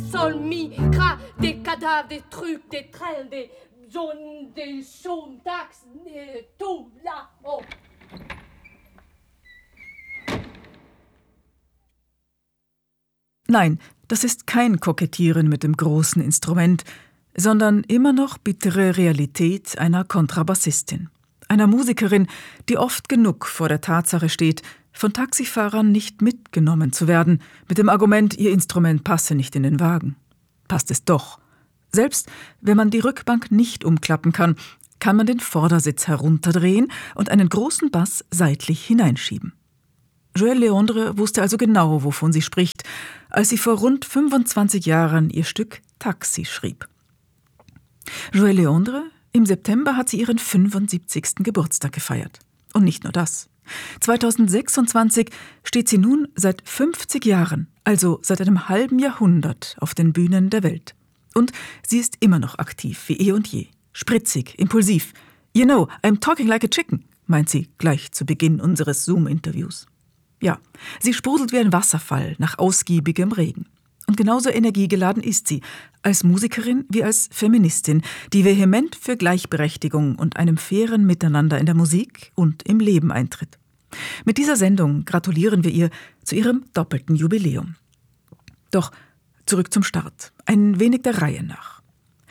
solmi, gras, des cadavres, des trucs, des trains, des zones, des chaumes, d'axes, tout là-haut. Nein, das ist kein Kokettieren mit dem großen Instrument, sondern immer noch bittere Realität einer Kontrabassistin. Einer Musikerin, die oft genug vor der Tatsache steht, von Taxifahrern nicht mitgenommen zu werden, mit dem Argument, ihr Instrument passe nicht in den Wagen. Passt es doch. Selbst wenn man die Rückbank nicht umklappen kann, kann man den Vordersitz herunterdrehen und einen großen Bass seitlich hineinschieben. Joëlle Léondre wusste also genau, wovon sie spricht, als sie vor rund 25 Jahren ihr Stück Taxi schrieb. Joëlle Léondre, im September hat sie ihren 75. Geburtstag gefeiert. Und nicht nur das. 2026 steht sie nun seit 50 Jahren, also seit einem halben Jahrhundert, auf den Bühnen der Welt. Und sie ist immer noch aktiv, wie eh und je. Spritzig, impulsiv. You know, I'm talking like a chicken, meint sie gleich zu Beginn unseres Zoom-Interviews. Ja, sie sprudelt wie ein Wasserfall nach ausgiebigem Regen. Und genauso energiegeladen ist sie, als Musikerin wie als Feministin, die vehement für Gleichberechtigung und einem fairen Miteinander in der Musik und im Leben eintritt. Mit dieser Sendung gratulieren wir ihr zu ihrem doppelten Jubiläum. Doch zurück zum Start, ein wenig der Reihe nach.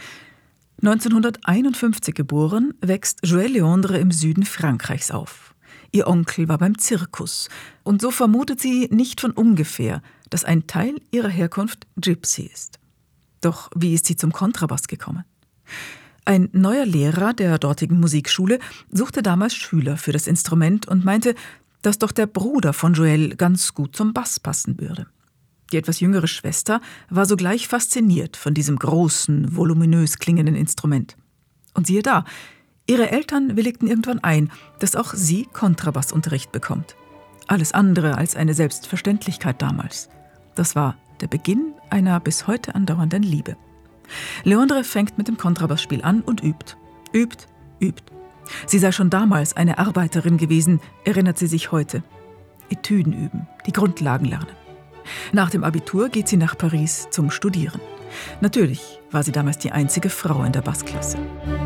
1951 geboren, wächst Joëlle Léondre im Süden Frankreichs auf. Ihr Onkel war beim Zirkus und so vermutet sie nicht von ungefähr, dass ein Teil ihrer Herkunft Gypsy ist. Doch wie ist sie zum Kontrabass gekommen? Ein neuer Lehrer der dortigen Musikschule suchte damals Schüler für das Instrument und meinte, dass doch der Bruder von Joëlle ganz gut zum Bass passen würde. Die etwas jüngere Schwester war sogleich fasziniert von diesem großen, voluminös klingenden Instrument. Und siehe da, ihre Eltern willigten irgendwann ein, dass auch sie Kontrabassunterricht bekommt. Alles andere als eine Selbstverständlichkeit damals. Das war der Beginn einer bis heute andauernden Liebe. Léondre fängt mit dem Kontrabassspiel an und übt. Übt, übt. Sie sei schon damals eine Arbeiterin gewesen, erinnert sie sich heute. Etüden üben, die Grundlagen lernen. Nach dem Abitur geht sie nach Paris zum Studieren. Natürlich war sie damals die einzige Frau in der Bassklasse.